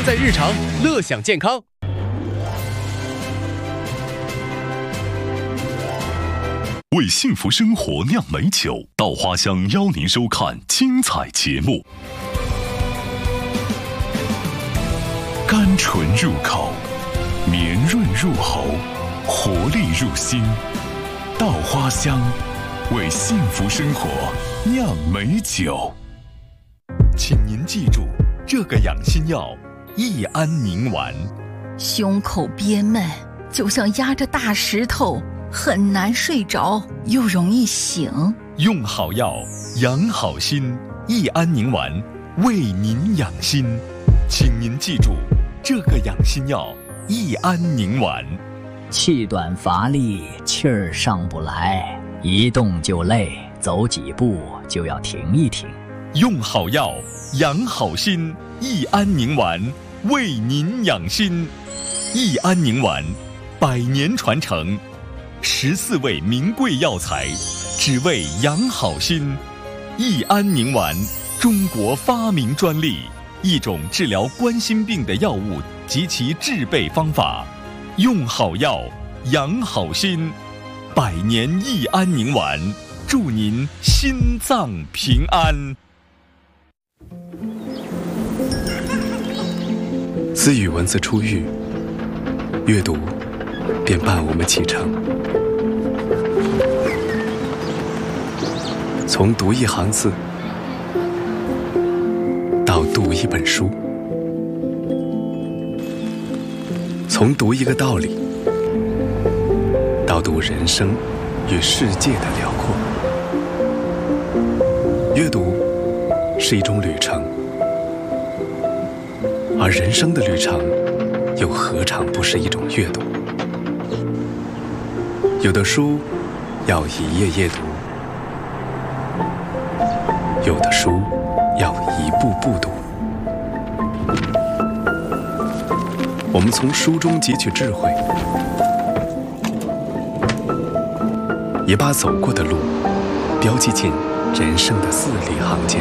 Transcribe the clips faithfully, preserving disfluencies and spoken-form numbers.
在日常，乐享健康。 为幸福生活酿美酒，稻花香邀您收看精彩节目。甘醇入口，绵润入喉，活力入心。稻花香，为幸福生活酿美酒。请您记住这个养心药：益安宁丸。 胸口憋闷，就像压着大石头，很难睡着，又容易醒。 用好药，养好心。益安宁丸，为您养心。请您记住这个养心药：益安宁丸。 气短乏力，气儿上不来，一动就累，走几步就要停一停。 用好药，养好心。益安宁丸，为您养心。益安宁丸，百年传承，十四味名贵药材，只为养好心。益安宁丸，中国发明专利，一种治疗冠心病的药物及其制备方法。用好药，养好心。百年益安宁丸，祝您心脏平安。 自与文字初遇，阅读便伴我们启程。从读一行字，到读一本书，从读一个道理，到读人生与世界的辽阔。阅读是一种旅程，而人生的旅程又何尝不是一种阅读？有的书要一页页读，有的书要一步步读。我们从书中汲取智慧，也把走过的路标记进人生的字里行间。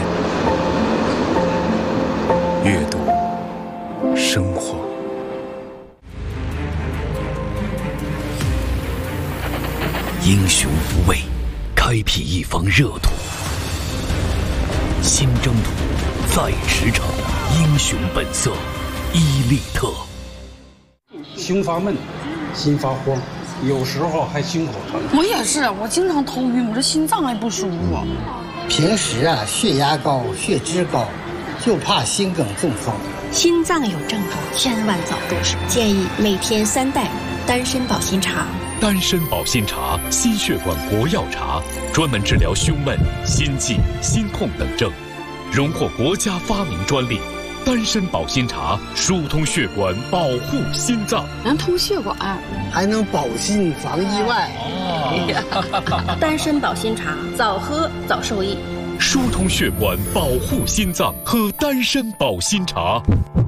阅读生活。 英雄不畏，开辟一方热土。新征途在驰骋，英雄本色，伊利特。 胸发闷，心发慌，有时候还心口疼。 我也是，我经常头晕，我这心脏还不舒服。 平时啊，血压高，血脂高，就怕心梗中风。 心脏有症状，千万早重视。建议每天三袋丹参保心茶。 丹参保心茶，心血管国药茶，专门治疗胸闷、心悸、心痛等症，荣获国家发明专利。丹参保心茶疏通血管，保护心脏， 能通血管， 还能保心防意外。 哦、丹参保心茶，早喝早受益。 疏通血管，保护心脏，喝丹参保心茶。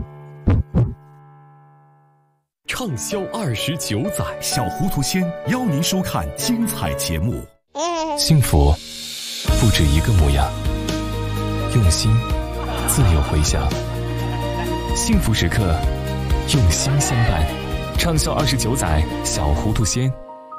畅销二十九载，小糊涂仙邀您收看精彩节目。 幸福不止一个模样，用心自有回响。幸福时刻，用心相伴。畅销二十九载，小糊涂仙。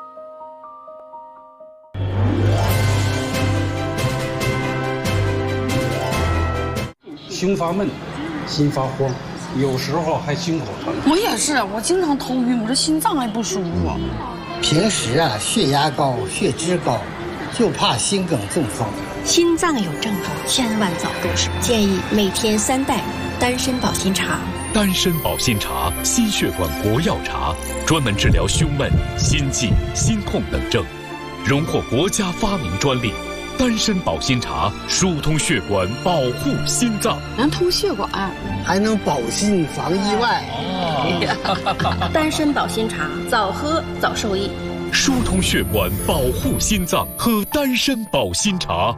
胸发闷，心发慌，有时候还心口疼。 我也是，我经常头晕，我这心脏还不舒服。 平时啊，血压高，血脂高，就怕心梗中风。 心脏有症状，千万早重视。建议每天三袋丹参保心茶。 丹参保心茶，心血管国药茶，专门治疗胸闷、心悸、心痛等症，荣获国家发明专利。丹参保心茶疏通血管，保护心脏， 能通血管， 还能保心防意外。 哦、丹参保心茶，早喝早受益。 疏通血管，保护心脏，喝丹参保心茶。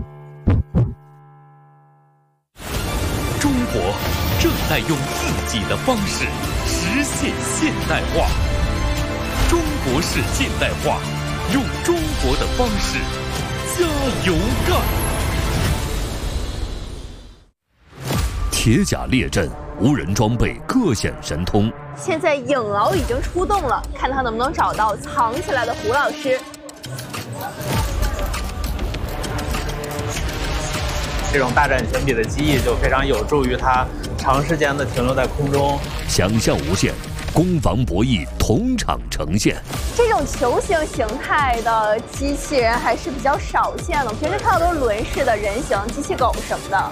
中国正在用自己的方式实现现代化。中国式现代化，用中国的方式。加油干！ 铁甲列阵， 无人装备各显神通。 现在影獒已经出动了，看他能不能找到藏起来的胡老师。 这种大展拳笔的技艺就非常有助于他长时间的停留在空中， 想象无限，攻防博弈同场呈现。 这种球形形态的机器人还是比较少见的，平时看到都是轮式的人形机器狗什么的。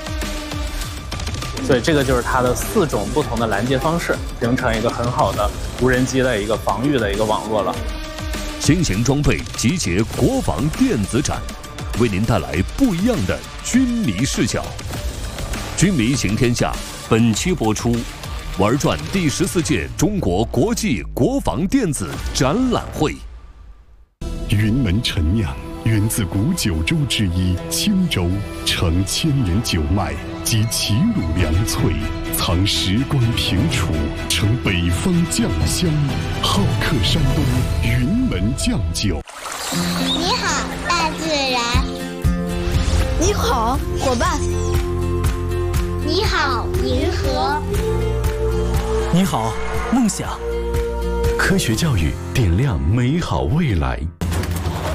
所以这个就是它的四种不同的拦截方式，形成一个很好的无人机的一个防御的一个网络了。 新型装备集结国防电子展，为您带来不一样的军迷视角。军迷行天下本期播出，玩转第十四届中国国际国防电子展览会。 云门陈酿源自古九州之一青州，承千年酒脉及齐鲁粮萃，藏时光平楚，成北方酱香，好客山东云门酱酒。 你好，大自然。 你好，伙伴。 你好，银河。 你好，梦想。 科学教育点亮美好未来。